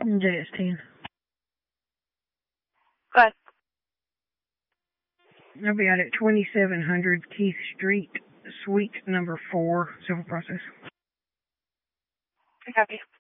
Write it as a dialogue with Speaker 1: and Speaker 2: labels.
Speaker 1: JS10.
Speaker 2: Go ahead.
Speaker 1: I'll be out at 2700 Keith Street, suite number 4, civil process.
Speaker 2: I copy.